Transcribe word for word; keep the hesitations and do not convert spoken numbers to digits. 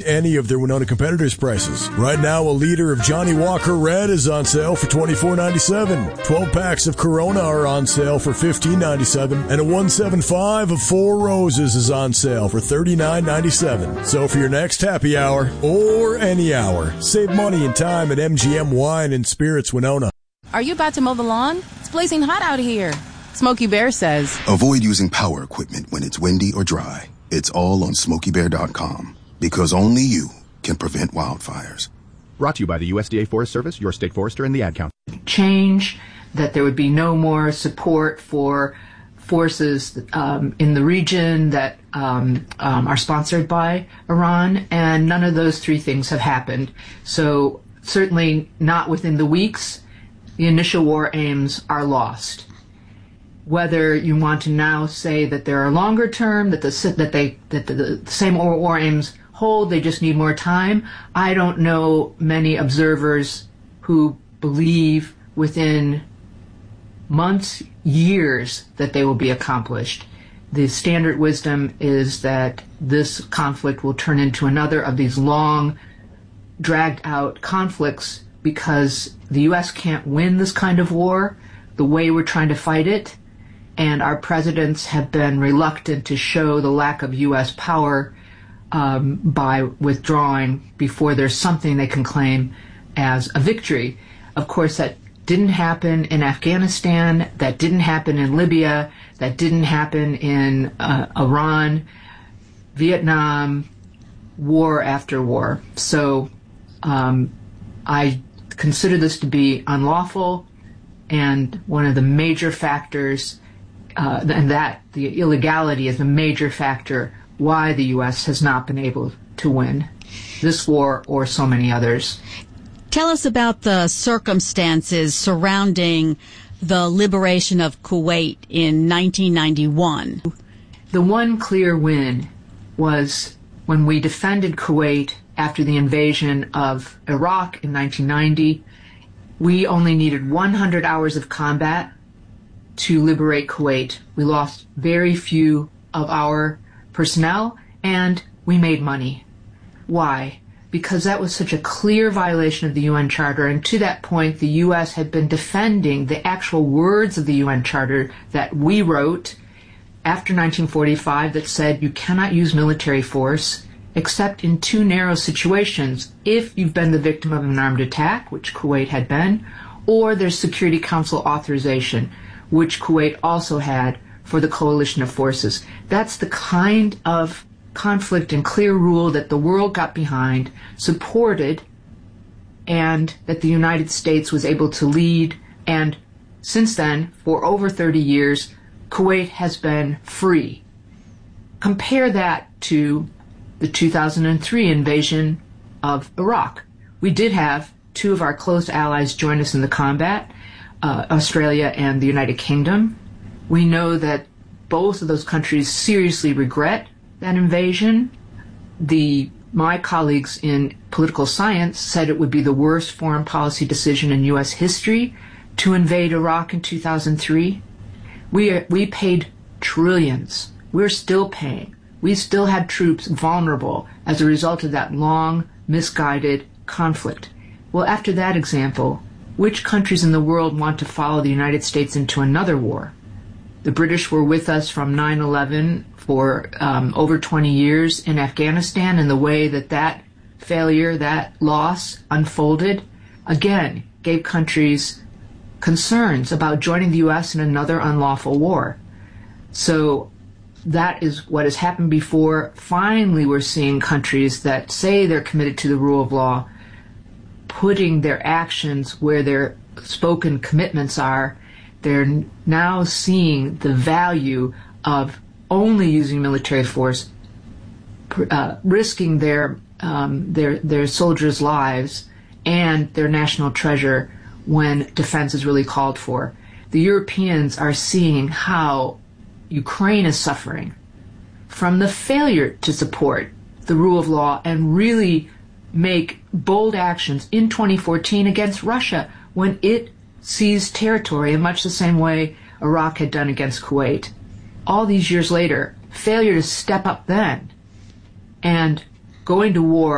any of their Winona competitors' prices. Right now, a liter of Johnny Walker Red is on sale for twenty-four ninety-seven. twelve packs of Corona are on sale for fifteen ninety-seven, and a one seventy-five of Four Roses is on sale for thirty-nine ninety-seven. So for your next happy hour, or any hour, save money and time at M G M Wine and Spirits Winona. Are you about to mow the lawn? It's blazing hot out here. Smokey Bear says, avoid using power equipment when it's windy or dry. It's all on smokey bear dot com, because only you can prevent wildfires. Brought to you by the U S D A Forest Service, your state forester, and the Ad Council. Change, that there would be no more support for forces um, in the region that um, um, are sponsored by Iran, and none of those three things have happened. So certainly not within the weeks, the initial war aims are lost. Whether you want to now say that there are longer term, that the that they that the, the same war aims hold, they just need more time, I don't know many observers who believe within months, years, that they will be accomplished. The standard wisdom is that this conflict will turn into another of these long, dragged-out conflicts because the U S can't win this kind of war the way we're trying to fight it, and our presidents have been reluctant to show the lack of U S power um, by withdrawing before there's something they can claim as a victory. Of course, that didn't happen in Afghanistan, that didn't happen in Libya, that didn't happen in uh, Iran, Vietnam, war after war. So um, I consider this to be unlawful, and one of the major factors, uh, and that the illegality is a major factor why the U S has not been able to win this war or so many others. Tell us about the circumstances surrounding the liberation of Kuwait in nineteen ninety-one. The one clear win was when we defended Kuwait after the invasion of Iraq in nineteen ninety. We only needed one hundred hours of combat to liberate Kuwait. We lost very few of our personnel, and we made money. Why? Because that was such a clear violation of the U N Charter, and to that point the U S had been defending the actual words of the U N Charter that we wrote after nineteen forty-five that said you cannot use military force except in two narrow situations: if you've been the victim of an armed attack, which Kuwait had been, or there's Security Council authorization, which Kuwait also had for the coalition of forces. That's the kind of conflict and clear rule that the world got behind, supported, and that the United States was able to lead. And since then, for over thirty years, Kuwait has been free. Compare that to the two thousand three invasion of Iraq. We did have two of our close allies join us in the combat, uh, Australia and the United Kingdom. We know that both of those countries seriously regret that invasion. The my colleagues in political science said it would be the worst foreign policy decision in U S history to invade Iraq in two thousand three. We are, we paid trillions. We're still paying. We still had troops vulnerable as a result of that long, misguided conflict. Well, after that example, which countries in the world want to follow the United States into another war? The British were with us from nine eleven for um, over twenty years in Afghanistan, and the way that that failure, that loss unfolded, again, gave countries concerns about joining the U S in another unlawful war. So that is what has happened before. Finally, we're seeing countries that say they're committed to the rule of law putting their actions where their spoken commitments are. They're now seeing the value of only using military force, uh, risking their um, their their soldiers' lives and their national treasure when defense is really called for. The Europeans are seeing how Ukraine is suffering from the failure to support the rule of law and really make bold actions in twenty fourteen against Russia when it seized territory in much the same way Iraq had done against Kuwait. All these years later, failure to step up then and going to war